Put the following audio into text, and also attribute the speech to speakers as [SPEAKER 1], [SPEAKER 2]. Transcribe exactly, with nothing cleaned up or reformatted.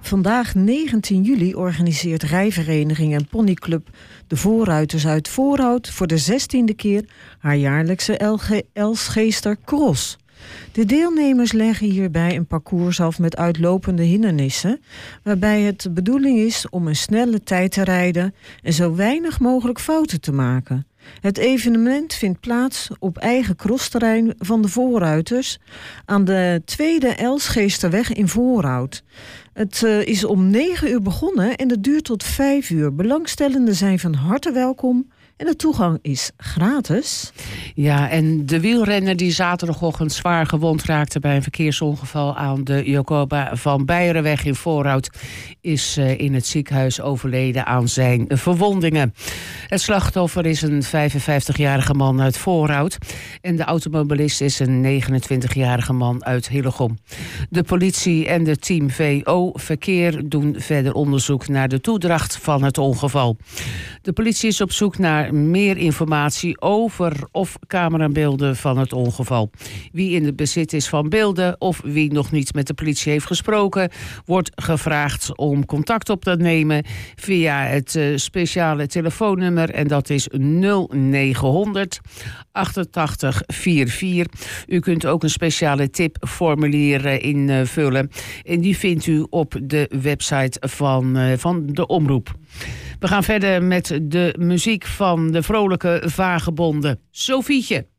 [SPEAKER 1] Vandaag negentien juli organiseert rijvereniging en ponyclub De Voorruiters uit Voorhout voor de zestiende keer haar jaarlijkse Elsgeester Cross. De deelnemers leggen hierbij een parcours af met uitlopende hindernissen, waarbij het de bedoeling is om een snelle tijd te rijden en zo weinig mogelijk fouten te maken. Het evenement vindt plaats op eigen crossterrein van de Voorruiters aan de Tweede Elsgeesterweg in Voorhout. Het uh, is om negen uur begonnen en het duurt tot vijf uur. Belangstellenden zijn van harte welkom en de toegang is gratis.
[SPEAKER 2] Ja, en de wielrenner die zaterdagochtend zwaar gewond raakte bij een verkeersongeval aan de Jacoba van Beijerweg in Voorhout is uh, in het ziekenhuis overleden aan zijn verwondingen. Het slachtoffer is een vijfenvijftigjarige man uit Voorhout en de automobilist is een negenentwintigjarige man uit Hillegom. De politie en de team V O Verkeer doen verder onderzoek naar de toedracht van het ongeval. De politie is op zoek naar meer informatie over of camerabeelden van het ongeval. Wie in het bezit is van beelden of wie nog niet met de politie heeft gesproken, wordt gevraagd om contact op te nemen via het uh, speciale telefoonnummer en dat is nul negenhonderd achtentachtig vierenveertig. U kunt ook een speciale tipformulier uh, invullen en die vindt u op de website van, uh, van de omroep. We gaan verder met de muziek van de vrolijke vagebonden. Sofietje.